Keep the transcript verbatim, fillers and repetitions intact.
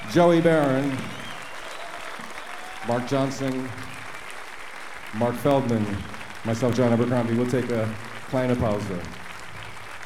Joey Barron, Mark Johnson, Mark Feldman, myself, John Abercrombie. We'll take a kleine Pause.